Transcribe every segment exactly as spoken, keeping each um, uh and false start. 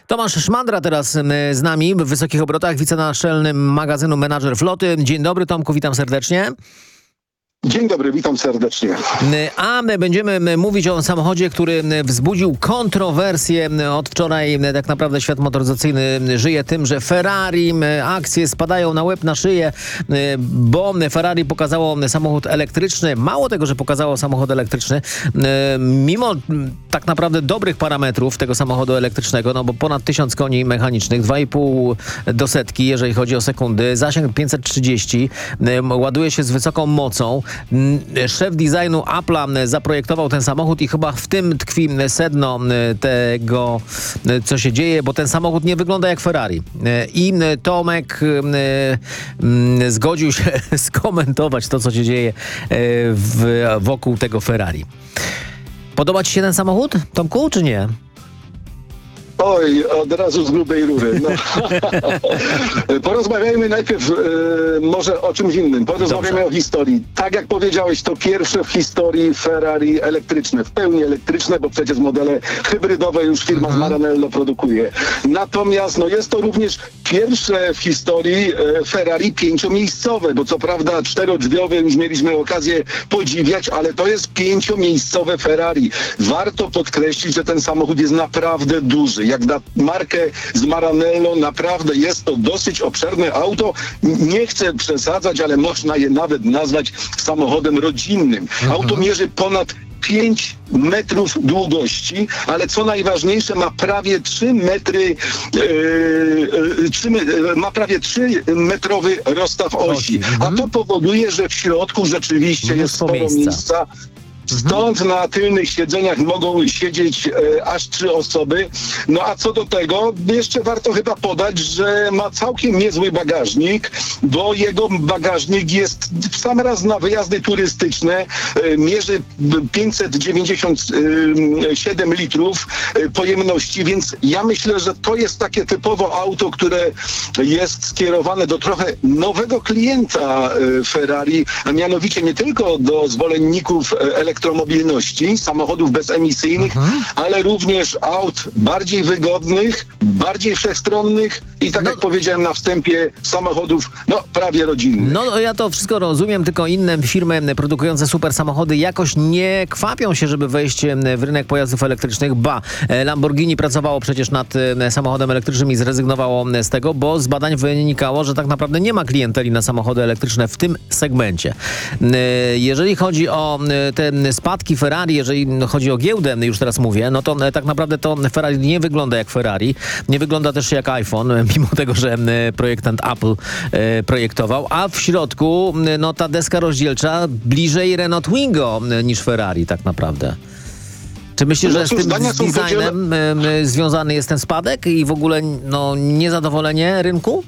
Tomasz Szmandra teraz z nami w Wysokich Obrotach, wicenaczelny magazynu Menadżer Floty. Dzień dobry, Tomku, witam serdecznie. Dzień dobry, witam serdecznie. A my będziemy mówić o samochodzie, który wzbudził kontrowersje. Od wczoraj tak naprawdę świat motoryzacyjny żyje tym, że Ferrari, akcje spadają na łeb, na szyję, bo Ferrari pokazało samochód elektryczny. Mało tego, że pokazało samochód elektryczny, mimo tak naprawdę dobrych parametrów tego samochodu elektrycznego, no bo ponad tysiąc koni mechanicznych, dwa i pół do setki, jeżeli chodzi o sekundy, zasięg pięćset trzydzieści, ładuje się z wysoką mocą. Szef designu Apple'a zaprojektował ten samochód i chyba w tym tkwi sedno tego, co się dzieje, bo ten samochód nie wygląda jak Ferrari. I Tomek zgodził się skomentować to, co się dzieje w, wokół tego Ferrari. Podoba ci się ten samochód, Tomku, czy nie? Oj, od razu z grubej rury. No. Porozmawiajmy najpierw e, może o czymś innym. Porozmawiajmy Dobrze. o historii. Tak jak powiedziałeś, to pierwsze w historii Ferrari elektryczne, w pełni elektryczne, bo przecież modele hybrydowe już firma mhm. z Maranello produkuje. Natomiast no, jest to również pierwsze w historii e, Ferrari pięciomiejscowe, bo co prawda czterodrzwiowe już mieliśmy okazję podziwiać, ale to jest pięciomiejscowe Ferrari. Warto podkreślić, że ten samochód jest naprawdę duży. Jak na markę z Maranello naprawdę jest to dosyć obszerne auto. Nie chcę przesadzać, ale można je nawet nazwać samochodem rodzinnym. Mhm. Auto mierzy ponad pięć metrów długości, ale co najważniejsze ma prawie trzy metry, yy, trzy, ma prawie trzy metrowy rozstaw osi. A to powoduje, że w środku rzeczywiście jest sporo miejsca. miejsca. Stąd na tylnych siedzeniach mogą siedzieć e, aż trzy osoby. No a co do tego, jeszcze warto chyba podać, że ma całkiem niezły bagażnik, bo jego bagażnik jest w sam raz na wyjazdy turystyczne. E, mierzy pięćset dziewięćdziesiąt siedem litrów e, pojemności, więc ja myślę, że to jest takie typowo auto, które jest skierowane do trochę nowego klienta e, Ferrari, a mianowicie nie tylko do zwolenników elektrycznych, elektromobilności, samochodów bezemisyjnych, mhm. ale również aut bardziej wygodnych, bardziej wszechstronnych i tak no, jak powiedziałem na wstępie, samochodów no prawie rodzinnych. No, no ja to wszystko rozumiem, tylko inne firmy produkujące super samochody jakoś nie kwapią się, żeby wejść w rynek pojazdów elektrycznych. Ba, Lamborghini pracowało przecież nad samochodem elektrycznym i zrezygnowało z tego, bo z badań wynikało, że tak naprawdę nie ma klienteli na samochody elektryczne w tym segmencie. Jeżeli chodzi o te spadki Ferrari, jeżeli chodzi o giełdę, już teraz mówię, no to tak naprawdę to Ferrari nie wygląda jak Ferrari. Nie wygląda też jak iPhone, mimo tego, że projektant Apple e, projektował, a w środku no ta deska rozdzielcza bliżej Renault Twingo niż Ferrari tak naprawdę. Czy myślisz, no, że z tym z designem e, związany jest ten spadek i w ogóle no, niezadowolenie rynku?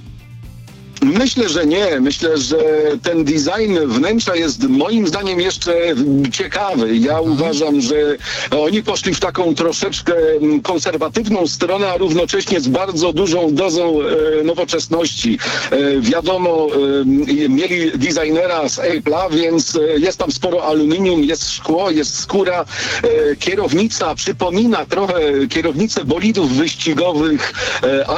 Myślę, że nie. Myślę, że ten design wnętrza jest moim zdaniem jeszcze ciekawy. Ja mhm. uważam, że oni poszli w taką troszeczkę konserwatywną stronę, a równocześnie z bardzo dużą dozą e, nowoczesności. E, wiadomo, e, mieli designera z Apple'a, więc e, jest tam sporo aluminium, jest szkło, jest skóra. E, kierownica przypomina trochę kierownicę bolidów wyścigowych, e,